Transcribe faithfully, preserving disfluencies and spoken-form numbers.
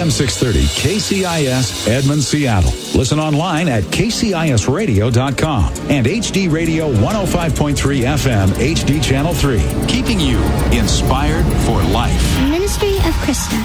M six thirty K C I S Edmond, Seattle. Listen online at K C I S radio dot com and H D Radio one oh five point three F M H D Channel three. Keeping you inspired for life. Ministry of Krista.